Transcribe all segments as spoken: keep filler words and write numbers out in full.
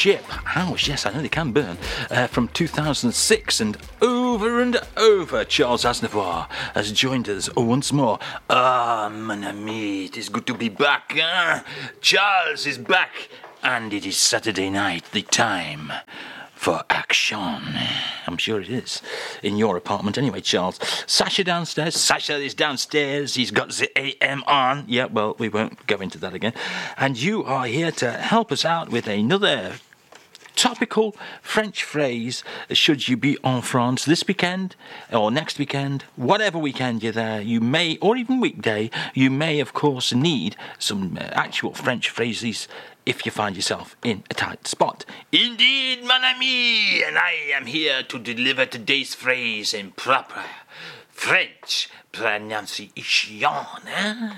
ship. Ouch, yes, I know they can burn. Uh, from two thousand six and over and over, Charles Aznavour has joined us once more. Ah, mon ami, it is good to be back. Huh? Charles is back, and it is Saturday night, the time for action. I'm sure it is. In your apartment anyway, Charles. Sasha downstairs. Sasha is downstairs. He's got the A M on. Yeah, well, we won't go into that again. And you are here to help us out with another topical French phrase. Should you be en France this weekend or next weekend, whatever weekend you're there, you may, or even weekday, you may, of course, need some uh, actual French phrases if you find yourself in a tight spot. Indeed, mon ami, and I am here to deliver today's phrase in proper French pronunciation. Eh?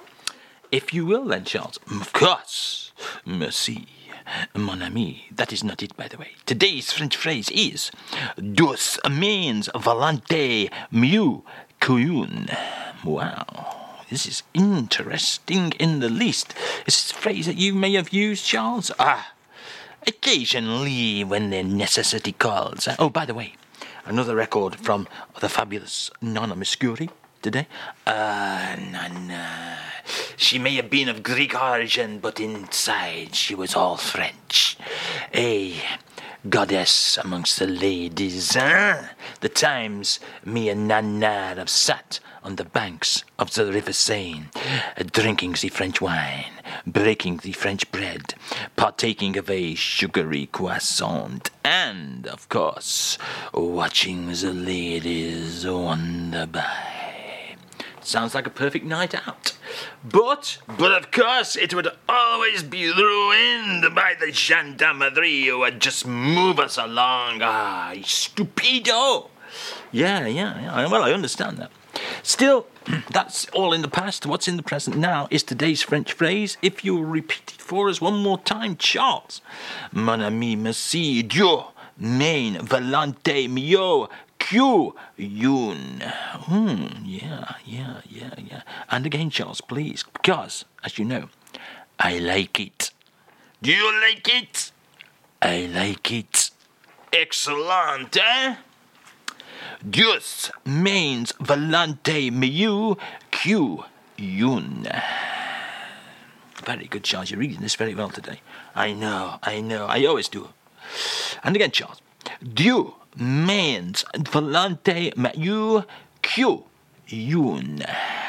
If you will, then, Charles. Of course. Merci, mon ami. That is not it, by the way. Today's French phrase is douce means volonté mieux qu'une. Wow. This is interesting in the least. Is this a phrase that you may have used, Charles? Ah, occasionally when the necessity calls. Oh, by the way, another record from the fabulous Nana Mouskouri today. Ah, uh, Nana. She may have been of Greek origin, but inside she was all French. A goddess amongst the ladies, huh? The times me and Nana have sat on the banks of the River Seine, drinking the French wine, breaking the French bread, partaking of a sugary croissant, and, of course, watching the ladies wander by. Sounds like a perfect night out. But, but of course, it would always be ruined by the gendarmerie who would just move us along. Ah, stupido! Yeah, yeah, yeah. Well, I understand that. Still, that's all in the past. What's in the present now is today's French phrase. If you'll repeat it for us one more time, Charles. Mon ami, merci, Dieu, main, volonté, mieux, que une. Hmm, yeah, yeah, yeah, yeah. And again, Charles, please, because, as you know, I like it. Do you like it? I like it. Excellent, eh? Douce means volonté mieux qu'une. Very good, Charles. You're reading this very well today. I know, I know. I always do. And again, Charles. Dieu means volonté mieux qu'une.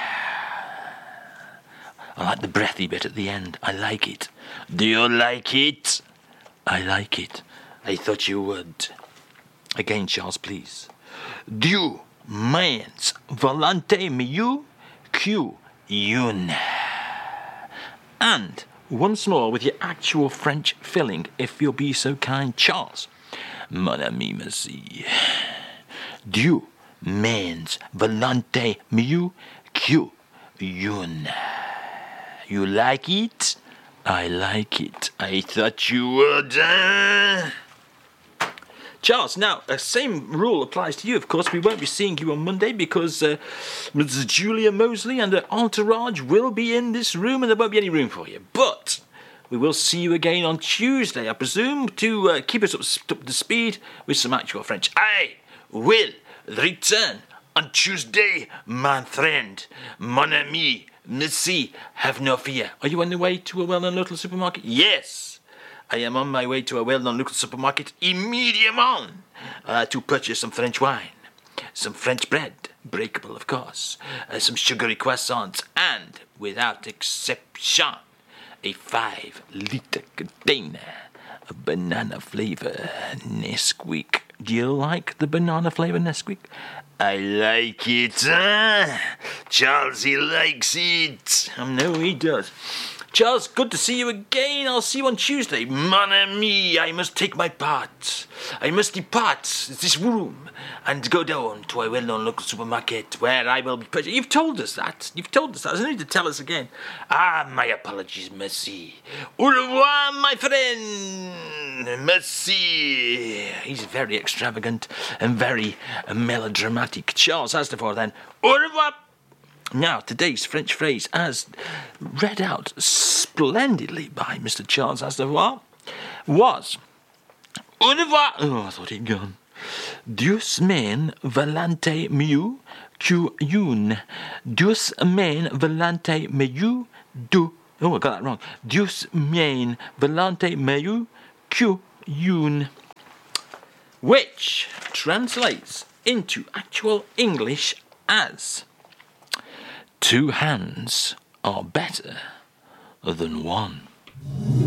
I like the breathy bit at the end. I like it. Do you like it? I like it. I thought you would. Again, Charles, please. Dieu means volonté mieux qu'une. And once more with your actual French filling, if you'll be so kind, Charles. Mon ami, merci. Dieu means volonté mieux qu'une. You like it? I like it. I thought you would. Uh... Charles, now, the uh, same rule applies to you, of course. We won't be seeing you on Monday because uh, Missus Julia Mosley and her entourage will be in this room and there won't be any room for you. But we will see you again on Tuesday, I presume, to uh, keep us up, up to speed with some actual French. I will return on Tuesday, my friend, mon ami, merci, have no fear. Are you on the way to a well-known local supermarket? Yes. I am on my way to a well-known local supermarket immediately uh, to purchase some French wine, some French bread, breakable of course, uh, some sugary croissants, and, without exception, a five-litre container of banana-flavour Nesquik. Do you like the banana-flavour Nesquik? I like it, huh? Charles, he likes it. I know he does. Charles, good to see you again. I'll see you on Tuesday. Mon ami, I must take my part. I must depart this room and go down to a well-known local supermarket where I will be purchasing. You've told us that. You've told us that. There's no need to tell us again. Ah, my apologies, merci. Au revoir, my friend. Merci. He's very extravagant and very melodramatic. Charles Aznavour, then. Au revoir. Now, today's French phrase, as read out splendidly by Mister Charles Aznavour, was Univa. Oh, I thought he'd gone. Dus men volante meu que un. Dus men volante meu du. Oh, I got that wrong. Dus men volante meu que un. Which translates into actual English as two hands are better than one.